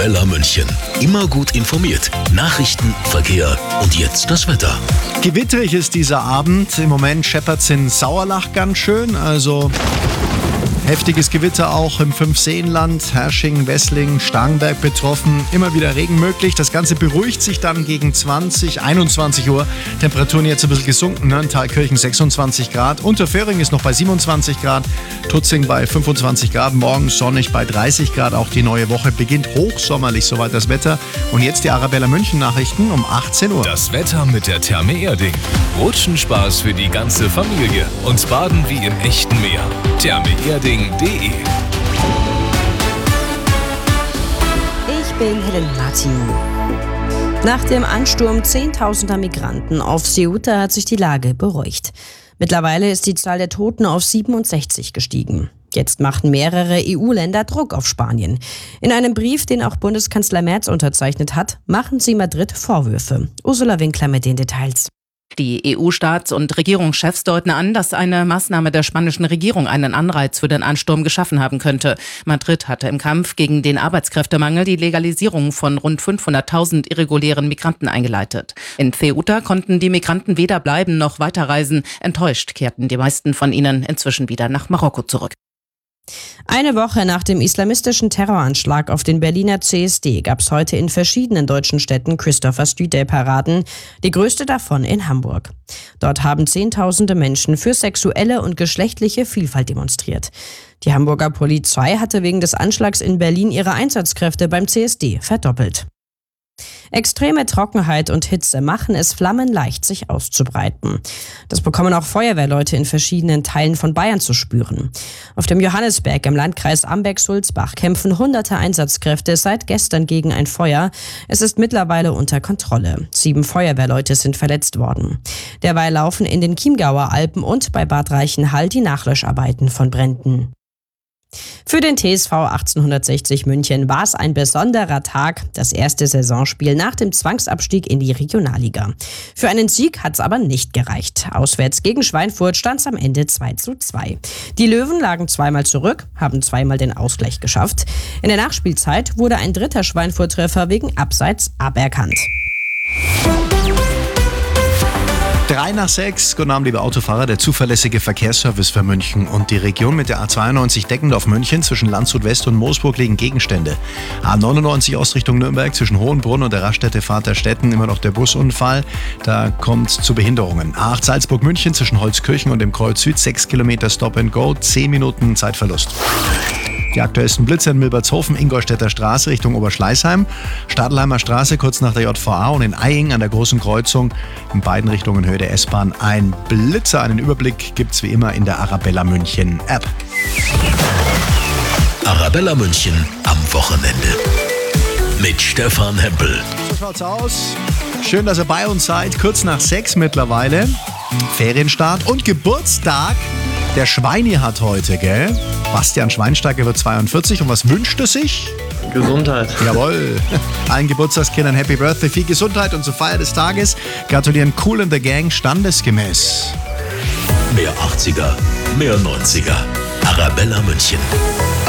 Arabella München. Immer gut informiert. Nachrichten, Verkehr und jetzt das Wetter. Gewitterig ist dieser Abend. Im Moment scheppert's in Sauerlach ganz schön. Also heftiges Gewitter auch im Fünfseenland, Herrsching, Wesslingen, Starnberg betroffen. Immer wieder Regen möglich. Das Ganze beruhigt sich dann gegen 21 Uhr. Temperaturen jetzt ein bisschen gesunken. In Thalkirchen 26 Grad. Unterföhring ist noch bei 27 Grad. Tutzing bei 25 Grad. Morgen sonnig bei 30 Grad. Auch die neue Woche beginnt hochsommerlich, soweit das Wetter. Und jetzt die Arabella München Nachrichten um 18 Uhr. Das Wetter mit der Therme Erding. Rutschenspaß für die ganze Familie. Und baden wie im echten Meer. thermeerding.de. Ich bin Helen Mathieu. Nach dem Ansturm zehntausender Migranten auf Ceuta hat sich die Lage beruhigt. Mittlerweile ist die Zahl der Toten auf 67 gestiegen. Jetzt machten mehrere EU-Länder Druck auf Spanien. In einem Brief, den auch Bundeskanzler Merz unterzeichnet hat, machen sie Madrid Vorwürfe. Ursula Winkler mit den Details. Die EU-Staats- und Regierungschefs deuten an, dass eine Maßnahme der spanischen Regierung einen Anreiz für den Ansturm geschaffen haben könnte. Madrid hatte im Kampf gegen den Arbeitskräftemangel die Legalisierung von rund 500.000 irregulären Migranten eingeleitet. In Ceuta konnten die Migranten weder bleiben noch weiterreisen. Enttäuscht kehrten die meisten von ihnen inzwischen wieder nach Marokko zurück. Eine Woche nach dem islamistischen Terroranschlag auf den Berliner CSD gab es heute in verschiedenen deutschen Städten Christopher Street Day Paraden, die größte davon in Hamburg. Dort haben Zehntausende Menschen für sexuelle und geschlechtliche Vielfalt demonstriert. Die Hamburger Polizei hatte wegen des Anschlags in Berlin ihre Einsatzkräfte beim CSD verdoppelt. Extreme Trockenheit und Hitze machen es flammenleicht, sich auszubreiten. Das bekommen auch Feuerwehrleute in verschiedenen Teilen von Bayern zu spüren. Auf dem Johannisberg im Landkreis Amberg-Sulzbach kämpfen hunderte Einsatzkräfte seit gestern gegen ein Feuer. Es ist mittlerweile unter Kontrolle. 7 Feuerwehrleute sind verletzt worden. Derweil laufen in den Chiemgauer Alpen und bei Bad Reichenhall die Nachlöscharbeiten von Bränden. Für den TSV 1860 München war es ein besonderer Tag, das erste Saisonspiel nach dem Zwangsabstieg in die Regionalliga. Für einen Sieg hat es aber nicht gereicht. Auswärts gegen Schweinfurt stand es am Ende 2:2. Die Löwen lagen zweimal zurück, haben zweimal den Ausgleich geschafft. In der Nachspielzeit wurde ein dritter Schweinfurt-Treffer wegen Abseits aberkannt. 5:55. Guten Abend, liebe Autofahrer. Der zuverlässige Verkehrsservice für München und die Region mit der A92 deckend auf München. Zwischen Landshut West und Moosburg liegen Gegenstände. A99 Ostrichtung Nürnberg zwischen Hohenbrunn und der Raststätte Vaterstetten immer noch der Busunfall. Da kommt es zu Behinderungen. A8 Salzburg München zwischen Holzkirchen und dem Kreuz Süd 6 Kilometer Stop and Go, 10 Minuten Zeitverlust. Die aktuellsten Blitze in Milbertshofen, Ingolstädter Straße Richtung Oberschleißheim, Stadelheimer Straße kurz nach der JVA und in Eying an der Großen Kreuzung in beiden Richtungen Höhe der S-Bahn ein Blitzer. Einen Überblick gibt's wie immer in der Arabella München App. Arabella München am Wochenende. Mit Stefan Hempel. So schaut's aus. Schön, dass ihr bei uns seid. Kurz nach 6 mittlerweile. Ferienstart und Geburtstag. Der Schweini hat heute, gell? Bastian Schweinsteiger wird 42. Und was wünscht er sich? Gesundheit. Jawohl. Allen Geburtstagskindern Happy Birthday, viel Gesundheit und zur Feier des Tages gratulieren Kool and the Gang standesgemäß. Mehr 80er, mehr 90er. Arabella München.